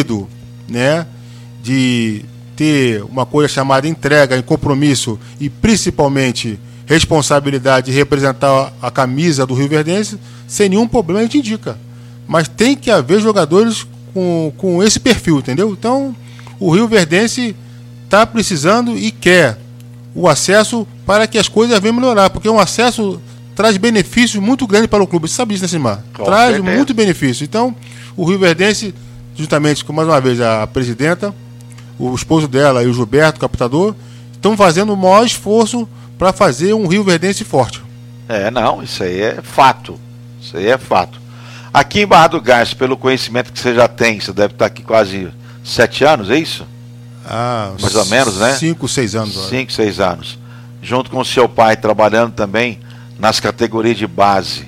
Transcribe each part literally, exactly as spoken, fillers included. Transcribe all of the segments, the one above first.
líquido, né, de ter uma coisa chamada entrega e compromisso e principalmente responsabilidade de representar a camisa do rioverdense, sem nenhum problema a gente indica. Mas tem que haver jogadores com, com esse perfil, entendeu? Então, o rioverdense está precisando e quer o acesso para que as coisas venham melhorar, porque um acesso traz benefícios muito grandes para o clube. Você sabe disso, né, Simar? Com traz certeza. muito benefício. Então, o rioverdense, juntamente com, mais uma vez, a presidenta, o esposo dela e o Gilberto, o captador, estão fazendo o maior esforço para fazer um rioverdense forte. É, não, isso aí é fato. Isso aí é fato. Aqui em Barra do Garça, pelo conhecimento que você já tem, você deve estar aqui quase sete anos, é isso? Ah, mais ou menos, né? Cinco, seis anos. Olha. Cinco, seis anos. Junto com o seu pai, trabalhando também nas categorias de base.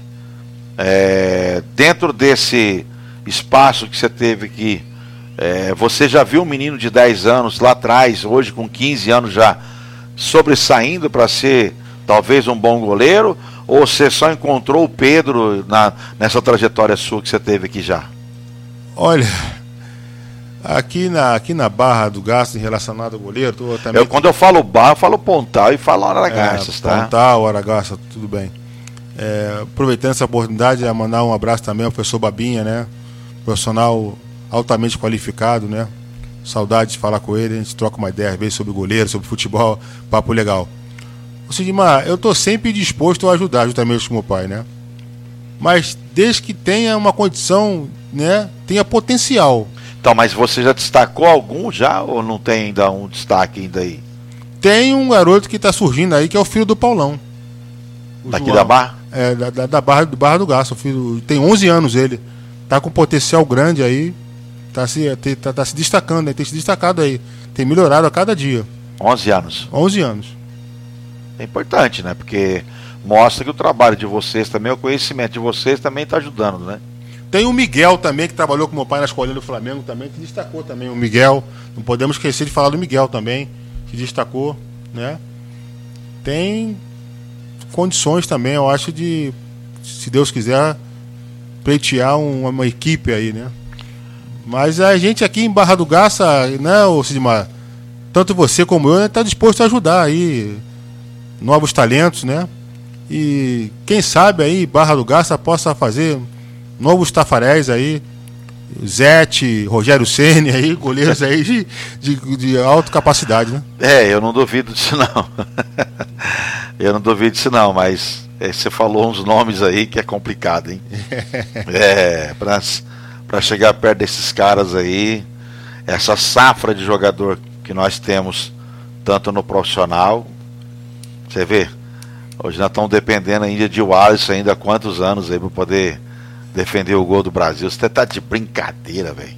É, dentro desse espaço que você teve aqui, é, você já viu um menino de dez anos lá atrás, hoje com quinze anos já, sobressaindo para ser talvez um bom goleiro? Ou você só encontrou o Pedro na, nessa trajetória sua que você teve aqui já? Olha, aqui na, aqui na Barra do Garça, em relacionado ao goleiro, tô também... eu, quando eu falo Barra, eu falo Pontal e falo Aragarças, é, tá? Pontal, Aragarça, tudo bem. É, aproveitando essa oportunidade, é mandar um abraço também ao professor Babinha, né? Profissional altamente qualificado, né? Saudade de falar com ele, a gente troca uma ideia às vezes sobre goleiro, sobre futebol, papo legal. Ô Sidmar, eu estou sempre disposto a ajudar, juntamente com meu pai, né? Mas desde que tenha uma condição, né? Tenha potencial. Então, mas você já destacou algum já ou não tem ainda um destaque ainda aí? Tem um garoto que está surgindo aí, que é o filho do Paulão. Daqui João. da Barra? É, da, da, da Barra, do Barra do Garça. O filho, tem onze anos ele. Tá com potencial grande aí. Tá se, tá, tá se destacando, né? Tem se destacado aí. Tem melhorado a cada dia. onze anos. onze anos. É importante, né? Porque mostra que o trabalho de vocês também, o conhecimento de vocês também está ajudando, né? Tem o Miguel também, que trabalhou com meu pai na escolinha do Flamengo também, que destacou também. O Miguel, não podemos esquecer de falar do Miguel também, que destacou, né? Tem condições também, eu acho, de, se Deus quiser, pleitear um, uma equipe aí, né? Mas a gente aqui em Barra do Garça, né, ô Sidmar, tanto você como eu, está disposto a ajudar aí novos talentos, né? E quem sabe aí Barra do Garça possa fazer novos tafaréis aí, Zete, Rogério Ceni aí, goleiros aí de, de, de alta capacidade, né? É, eu não duvido disso não. Eu não duvido disso não, mas é, você falou uns nomes aí que é complicado, hein? É, pra, pra chegar perto desses caras aí, essa safra de jogador que nós temos, tanto no profissional, você vê, hoje nós estamos dependendo ainda de Wallace ainda há quantos anos aí para poder defender o gol do Brasil. Você tá de brincadeira, velho.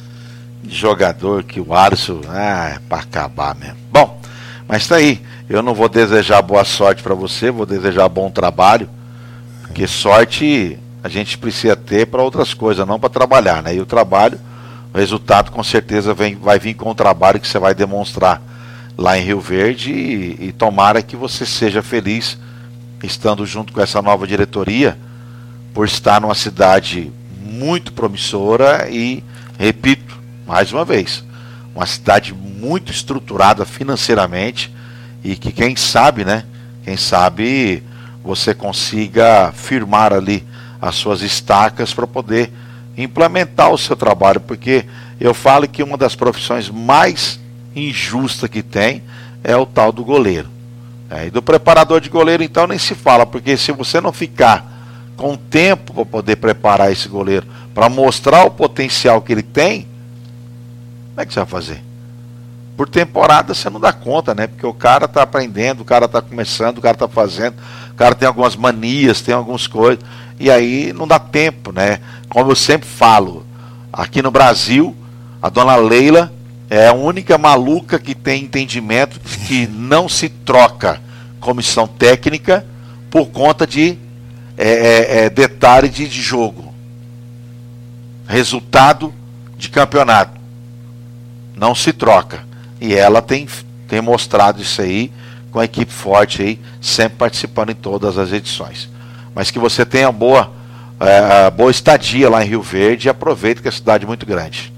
Jogador que o Alisson, ah, é pra acabar mesmo. Bom, mas tá aí. Eu não vou desejar boa sorte para você, vou desejar bom trabalho, porque sorte a gente precisa ter para outras coisas, não para trabalhar, né? E o trabalho, o resultado com certeza vem, vai vir com o trabalho que você vai demonstrar lá em Rio Verde e, e tomara que você seja feliz estando junto com essa nova diretoria, por estar numa cidade muito promissora e, repito, mais uma vez, uma cidade muito estruturada financeiramente e que quem sabe, né, quem sabe você consiga firmar ali as suas estacas para poder implementar o seu trabalho, porque eu falo que uma das profissões mais injustas que tem é o tal do goleiro. É, e do preparador de goleiro então nem se fala, porque se você não ficar com tempo para poder preparar esse goleiro, para mostrar o potencial que ele tem, como é que você vai fazer? Por temporada você não dá conta, né? Porque o cara está aprendendo, o cara está começando, o cara está fazendo, o cara tem algumas manias, tem algumas coisas, e aí não dá tempo, né? Como eu sempre falo, aqui no Brasil, a dona Leila é a única maluca que tem entendimento que não se troca comissão técnica por conta de É, é, é, detalhe de, de jogo, resultado de campeonato, não se troca, e ela tem, tem mostrado isso aí com a equipe forte aí, sempre participando em todas as edições. Mas que você tenha boa, é, boa estadia lá em Rio Verde e aproveite que a cidade é muito grande.